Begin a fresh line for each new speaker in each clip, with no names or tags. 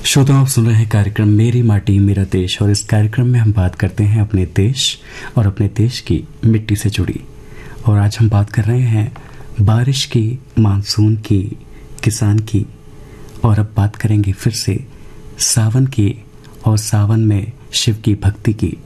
श्रोताओं, आप सुन रहे हैं कार्यक्रम मेरी माटी मेरा देश और इस कार्यक्रम में हम बात करते हैं अपने देश और अपने देश की मिट्टी से जुड़ी। और आज हम बात कर रहे हैं बारिश की, मानसून की, किसान की और अब बात करेंगे फिर से सावन की और सावन में शिव की भक्ति की।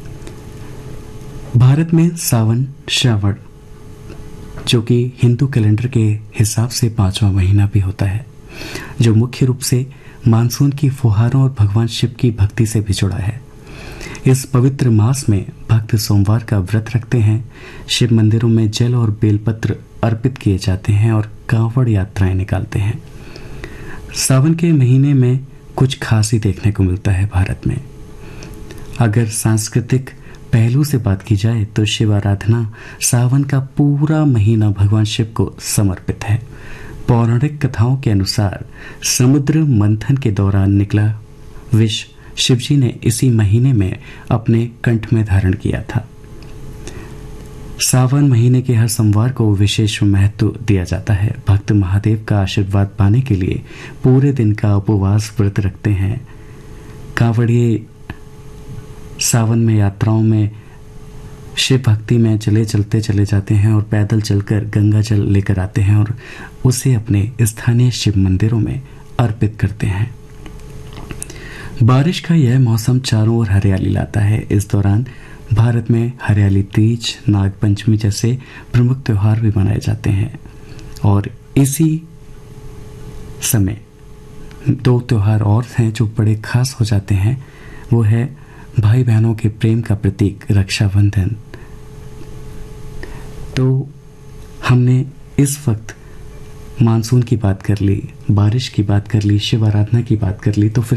भारत में सावन श्रावण जो कि हिंदू कैलेंडर के हिसाब से 5वां महीना भी होता है, जो मुख्य रूप से मानसून की फुहारों और भगवान शिव की भक्ति से भी जुड़ा है। इस पवित्र मास में भक्त सोमवार का व्रत रखते हैं, शिव मंदिरों में जल और बेलपत्र अर्पित किए जाते हैं और कांवड़ यात्राएं निकालते हैं। सावन के महीने में कुछ खास ही देखने को मिलता है भारत में। अगर सांस्कृतिक पहलू से बात की जाए तो शिव आराधना सावन का पूरा महीना भगवान शिव को समर्पित है। पौराणिक कथाओं के अनुसार समुद्र मंथन के दौरान निकला विष शिवजी ने इसी महीने में अपने कंठ में धारण किया था। सावन महीने के हर सोमवार को विशेष महत्व दिया जाता है। भक्त महादेव का आशीर्वाद पाने के लिए पूरे दिन का उपवास व्रत रखते हैं। कांवड़िए सावन में यात्राओं में शिव भक्ति में चलते चले जाते हैं और पैदल चलकर गंगा जल लेकर आते हैं और उसे अपने स्थानीय शिव मंदिरों में अर्पित करते हैं। बारिश का यह मौसम चारों ओर हरियाली लाता है। इस दौरान भारत में हरियाली तीज, नागपंचमी जैसे प्रमुख त्योहार भी मनाए जाते हैं और इसी समय 2 त्योहार और हैं जो बड़े खास हो जाते हैं। वो है भाई बहनों के प्रेम का प्रतीक रक्षाबंधन। तो हमने इस वक्त मानसून की बात कर ली, बारिश की बात कर ली, शिव आराधना की बात कर ली, तो फिर